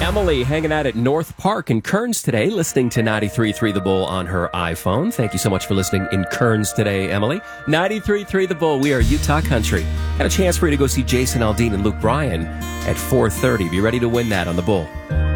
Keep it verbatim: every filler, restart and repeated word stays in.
Emily hanging out at North Park in Kearns today, listening to ninety-three point three The Bull on her iPhone. Thank you so much for listening in Kearns today, Emily. ninety-three point three The Bull, we are Utah Country. Got a chance for you to go see Jason Aldean and Luke Bryan at four thirty. Be ready to win that on The Bull.